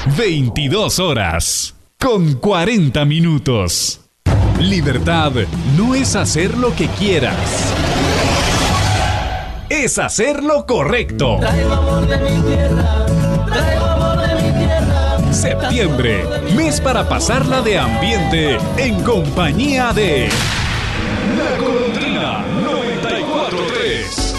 22 horas con 40 minutos. Libertad no es hacer lo que quieras. Es hacer lo correcto. Traigo amor de mi tierra, traigo amor de mi tierra. Septiembre, mes para pasarla de ambiente en compañía de